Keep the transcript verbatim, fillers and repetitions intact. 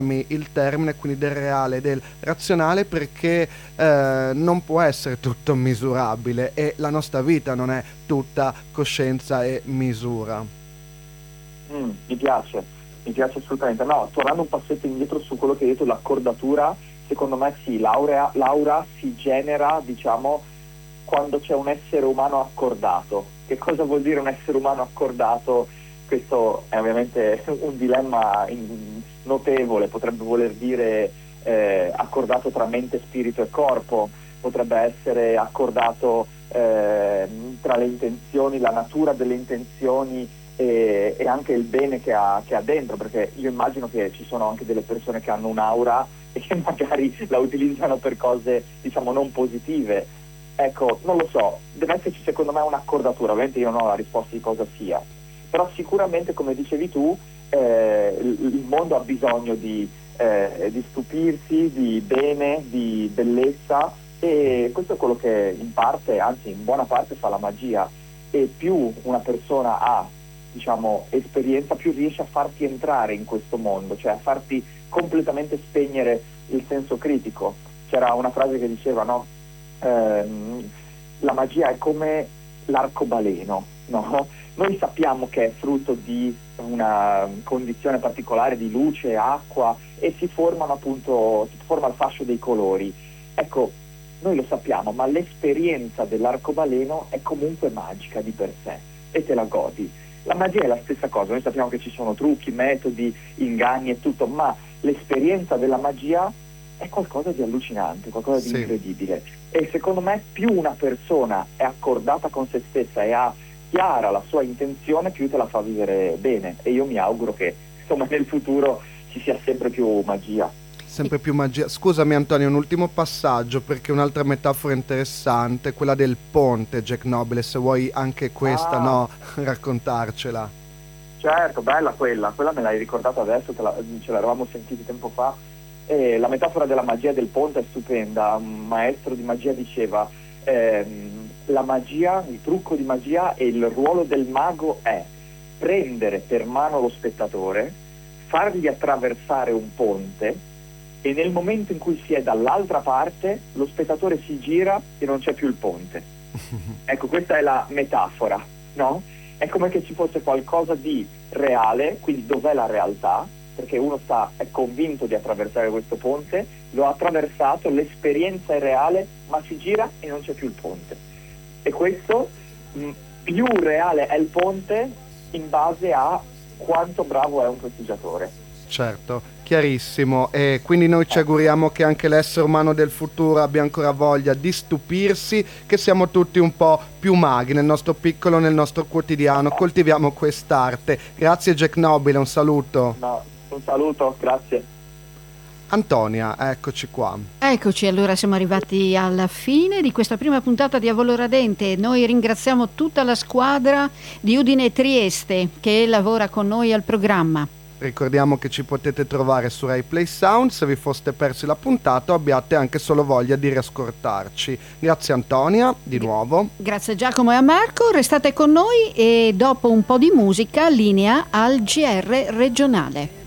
il termine quindi del reale e del razionale, perché eh, non può essere tutto misurabile e la nostra vita non è tutta coscienza e misura. Mm, mi piace, mi piace assolutamente. No, tornando un passetto indietro su quello che hai detto, l'accordatura, secondo me sì, l'aura, l'aura si genera, diciamo, quando c'è un essere umano accordato. Che cosa vuol dire un essere umano accordato? Questo è ovviamente un dilemma in- notevole, potrebbe voler dire eh, accordato tra mente, spirito e corpo, potrebbe essere accordato eh, tra le intenzioni, la natura delle intenzioni e, e anche il bene che ha, che ha dentro, perché io immagino che ci sono anche delle persone che hanno un'aura e che magari la utilizzano per cose, diciamo, non positive. Ecco, non lo so, deve esserci secondo me un'accordatura, ovviamente io non ho la risposta di cosa sia, però sicuramente, come dicevi tu, eh, il, il mondo ha bisogno di, eh, di stupirsi, di bene, di bellezza, e questo è quello che in parte, anzi in buona parte, fa la magia. E più una persona ha, diciamo, esperienza, più riesce a farti entrare in questo mondo, cioè a farti completamente spegnere il senso critico. C'era una frase che diceva, no? Ehm, la magia è come l'arcobaleno, no? Noi sappiamo che è frutto di una condizione particolare di luce, acqua, e si formano appunto, si forma il fascio dei colori. Ecco, noi lo sappiamo, ma l'esperienza dell'arcobaleno è comunque magica di per sé e te la godi. La magia è la stessa cosa, noi sappiamo che ci sono trucchi, metodi, inganni e tutto, ma l'esperienza della magia è qualcosa di allucinante, qualcosa di Sì. incredibile. E secondo me più una persona è accordata con se stessa e ha chiara la sua intenzione, più te la fa vivere bene. E io mi auguro che, insomma, nel futuro ci sia sempre più magia. Sempre più magia. Scusami Antonio, un ultimo passaggio, perché un'altra metafora interessante, quella del ponte, Jack Nobile, se vuoi anche questa, Ah, no, raccontarcela. certo, bella quella, quella me l'hai ricordata adesso, te la- ce l'eravamo sentiti tempo fa. E la metafora della magia del ponte è stupenda. Un maestro di magia diceva, ehm, la magia, il trucco di magia e il ruolo del mago è prendere per mano lo spettatore, fargli attraversare un ponte, e nel momento in cui si è dall'altra parte lo spettatore si gira e non c'è più il ponte. Ecco, questa è la metafora, no? È come che ci fosse qualcosa di reale, quindi dov'è la realtà? Perché uno sta, è convinto di attraversare questo ponte, lo ha attraversato, l'esperienza è reale, ma si gira e non c'è più il ponte. E questo, mh, più reale è il ponte in base a quanto bravo è un prestigiatore. Certo, chiarissimo. E quindi noi ci Ecco. auguriamo che anche l'essere umano del futuro abbia ancora voglia di stupirsi, che siamo tutti un po' più maghi nel nostro piccolo, nel nostro quotidiano, coltiviamo quest'arte. Grazie Jack Nobile, un saluto. No, un saluto, grazie. Antonia, eccoci qua. Eccoci, allora siamo arrivati alla fine di questa prima puntata di A Volo Radente. Noi ringraziamo tutta la squadra di Udine e Trieste che lavora con noi al programma. Ricordiamo che ci potete trovare su Rai Play Sound, se vi foste persi la puntata o abbiate anche solo voglia di riascoltarci. Grazie Antonia, di nuovo. Grazie a Giacomo e a Marco, restate con noi e dopo un po' di musica linea al G R regionale.